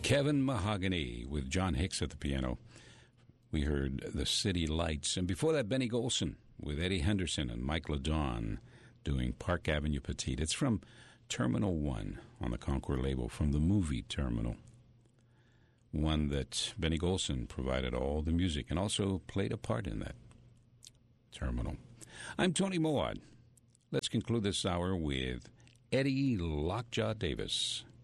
Kevin Mahogany with John Hicks at the piano. We heard The City Lights. And before that, Benny Golson with Eddie Henderson and Mike LeDon doing Park Avenue Petite. It's from Terminal One on the Concord label, from the movie Terminal. One that Benny Golson provided all the music and also played a part in that. Terminal. I'm Tony Moad. Let's conclude this hour with Eddie Lockjaw Davis.